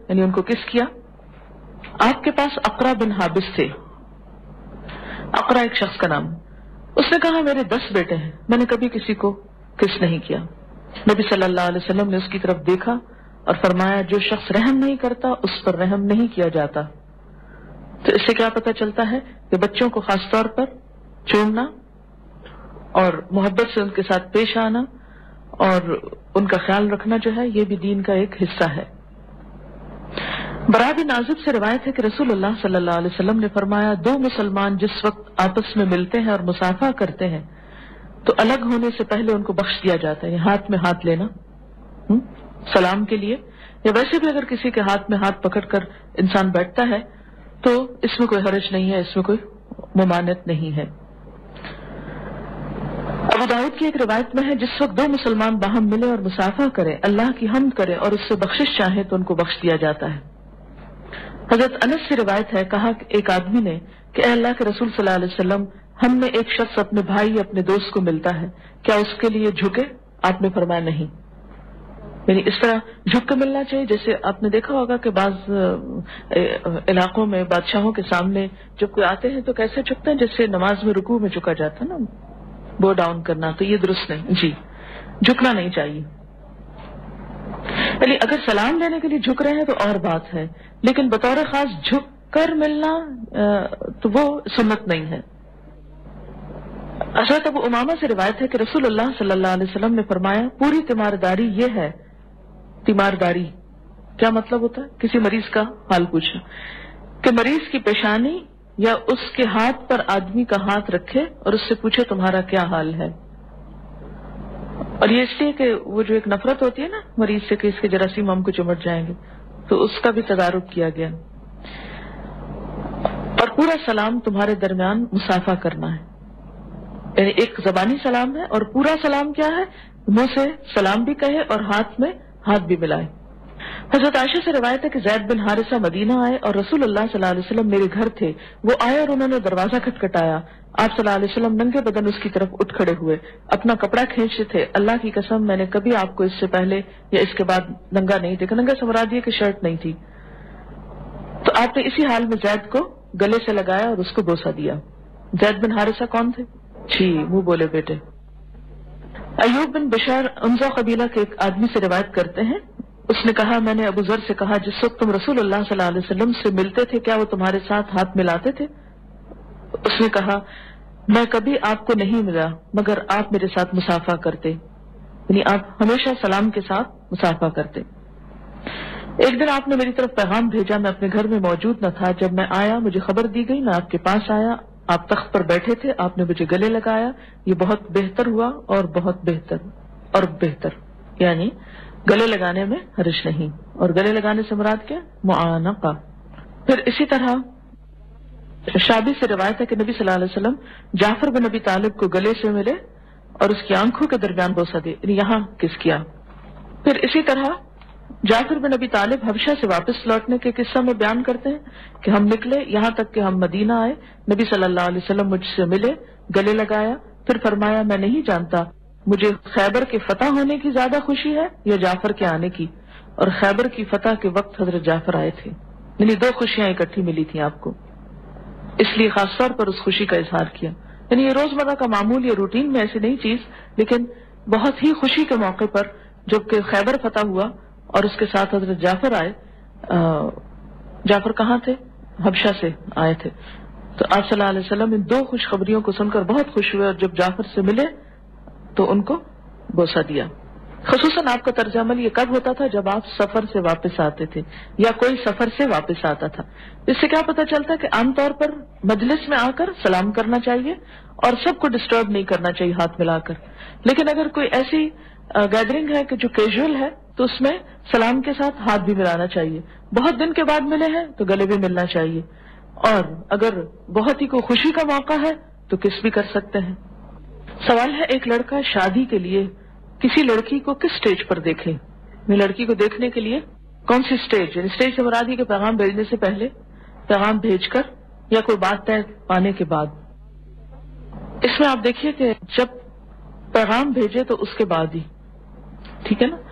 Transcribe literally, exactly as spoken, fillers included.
یعنی ان کو کس کیا؟ آپ کے پاس اقرا بن حابس تھے. اقرا ایک شخص کا نام. اس نے کہا میرے دس بیٹے ہیں, میں نے کبھی کسی کو کس نہیں کیا. نبی صلی اللہ علیہ وسلم نے اس کی طرف دیکھا اور فرمایا جو شخص رحم نہیں کرتا اس پر رحم نہیں کیا جاتا. تو اس سے کیا پتہ چلتا ہے کہ بچوں کو خاص طور پر چومنا اور محبت سے ان کے ساتھ پیش آنا اور ان کا خیال رکھنا جو ہے یہ بھی دین کا ایک حصہ ہے. برا بن عازب سے روایت ہے کہ رسول اللہ صلی اللہ علیہ وسلم نے فرمایا دو مسلمان جس وقت آپس میں ملتے ہیں اور مصافحہ کرتے ہیں تو الگ ہونے سے پہلے ان کو بخش دیا جاتا ہے. ہاتھ میں ہاتھ لینا سلام کے لیے, یا ویسے بھی اگر کسی کے ہاتھ میں ہاتھ پکڑ کر انسان بیٹھتا ہے تو اس میں کوئی حرج نہیں ہے, اس میں کوئی ممانعت نہیں ہے. ابو داؤد کی ایک روایت میں ہے جس وقت دو مسلمان باہم ملے اور مصافحہ کریں, اللہ کی حمد کریں اور اس سے بخشش چاہیں تو ان کو بخش دیا جاتا ہے. حضرت انس سے روایت ہے کہا کہ ایک آدمی نے کہ اے اللہ کے رسول صلی اللہ علیہ وسلم ہم میں ایک شخص اپنے بھائی یا اپنے دوست کو ملتا ہے, کیا اس کے لیے جھکے؟ آپ نے فرمایا نہیں. یعنی اس طرح جھک کے ملنا چاہیے. جیسے آپ نے دیکھا ہوگا کہ بعض علاقوں میں بادشاہوں کے سامنے جب کوئی آتے ہیں تو کیسے جھکتے ہیں, جیسے نماز میں رکوع میں جھکا جاتا ہے نا, بو ڈاؤن کرنا, تو یہ درست نہیں جی, جھکنا نہیں چاہیے. یعنی اگر سلام لینے کے لیے جھک رہے ہیں تو اور بات ہے, لیکن بطور خاص جھک کر ملنا تو وہ سنت نہیں ہے. حضرت ابو امامہ سے روایت ہے کہ رسول اللہ صلی اللہ علیہ وسلم نے فرمایا پوری تیمارداری یہ ہے. تیمارداری کیا مطلب ہوتا ہے؟ کسی مریض کا حال پوچھنا, کہ مریض کی پیشانی یا اس کے ہاتھ پر آدمی کا ہاتھ رکھے اور اس سے پوچھے تمہارا کیا حال ہے. اور یہ اس لیے کہ وہ جو ایک نفرت ہوتی ہے نا مریض سے کہ اس کے جراثیم ہم کو چمٹ جائیں گے, تو اس کا بھی تدارک کیا گیا. اور پورا سلام تمہارے درمیان مصافحہ کرنا ہے, یعنی ایک زبانی سلام ہے اور پورا سلام کیا ہے, منہ سے سلام بھی کہے اور ہاتھ میں ہاتھ بھی ملائے. حضرت عائشہ سے روایت ہے کہ زید بن حارثہ مدینہ آئے اور رسول اللہ صلی اللہ علیہ وسلم میرے گھر تھے. وہ آئے اور انہوں نے دروازہ کھٹکھٹایا. آپ صلی اللہ علیہ وسلم ننگے بدن اس کی طرف اٹھ کھڑے ہوئے, اپنا کپڑا کھینچتے تھے. اللہ کی قسم میں نے کبھی آپ کو اس سے پہلے یا اس کے بعد ننگا نہیں دیکھا. ننگا سے مراد یہ کہ شرٹ نہیں تھی. تو آپ نے اسی حال میں زید کو گلے سے لگایا اور اس کو بوسہ دیا. زید بن حارثہ کون تھے؟ جی منہ بولے بیٹے. ایوب بن بشار انزا قبیلہ کے ایک آدمی سے روایت کرتے ہیں, اس نے کہا میں نے ابو ذر سے کہا جس وقت تم رسول اللہ صلی اللہ علیہ وسلم سے ملتے تھے کیا وہ تمہارے ساتھ ہاتھ ملاتے تھے؟ اس نے کہا میں کبھی آپ کو نہیں ملا مگر آپ میرے ساتھ مصافحہ کرتے, یعنی آپ ہمیشہ سلام کے ساتھ مصافحہ کرتے. ایک دن آپ نے میری طرف پیغام بھیجا, میں اپنے گھر میں موجود نہ تھا. جب میں آیا مجھے خبر دی گئی, میں آپ کے پاس آیا, آپ تخت پر بیٹھے تھے, آپ نے مجھے گلے لگایا. یہ بہت بہتر ہوا اور بہت بہتر اور بہتر, یعنی گلے لگانے میں حرج نہیں. اور گلے لگانے سے مراد کیا؟ معانقہ. پھر اسی طرح شابی سے روایت ہے کہ نبی صلی اللہ علیہ وسلم جعفر بن ابی طالب کو گلے سے ملے اور اس کی آنکھوں کے درمیان بوسہ دی. یہاں کس کیا؟ پھر اسی طرح جعفر بن ابی طالب حبشہ سے واپس لوٹنے کے قصہ میں بیان کرتے ہیں کہ ہم نکلے یہاں تک کہ ہم مدینہ آئے, نبی صلی اللہ علیہ وسلم مجھ سے ملے, گلے لگایا, پھر فرمایا میں نہیں جانتا مجھے خیبر کے فتح ہونے کی زیادہ خوشی ہے یا جعفر کے آنے کی. اور خیبر کی فتح کے وقت حضرت جعفر آئے تھے, یعنی دو خوشیاں اکٹھی ملی تھیں آپ کو, اس لیے خاص طور پر اس خوشی کا اظہار کیا. یعنی یہ روزمرہ کا معمول یا روٹین میں ایسی نہیں چیز, لیکن بہت ہی خوشی کے موقع پر جب کہ خیبر فتح ہوا اور اس کے ساتھ حضرت جعفر آئے. جعفر کہاں تھے؟ حبشہ سے آئے تھے. تو آپ صلی اللہ علیہ وسلم ان دو خوشخبریوں کو سن کر بہت خوش ہوئے, اور جب جعفر سے ملے تو ان کو بوسہ دیا. خصوصاً آپ کا طرز عمل یہ کب ہوتا تھا؟ جب آپ سفر سے واپس آتے تھے یا کوئی سفر سے واپس آتا تھا. اس سے کیا پتہ چلتا ہے کہ عام طور پر مجلس میں آ کر سلام کرنا چاہیے اور سب کو ڈسٹرب نہیں کرنا چاہیے ہاتھ ملا کر. لیکن اگر کوئی ایسی گیدرنگ ہے کہ جو کیجول ہے تو اس میں سلام کے ساتھ ہاتھ بھی ملانا چاہیے. بہت دن کے بعد ملے ہیں تو گلے بھی ملنا چاہیے, اور اگر بہت ہی کوئی خوشی کا موقع ہے تو کس بھی کر سکتے ہیں. سوال ہے, ایک لڑکا شادی کے لیے کسی لڑکی کو کس سٹیج پر دیکھے؟ میں لڑکی کو دیکھنے کے لیے کون سی سٹیج, یعنی سٹیج سے مراد یہ کہ پیغام بھیجنے سے پہلے, پیغام بھیج کر, یا کوئی بات طے پانے کے بعد. اس میں آپ دیکھیے کہ جب پیغام بھیجے تو اس کے بعد ہی, ٹھیک ہے نا,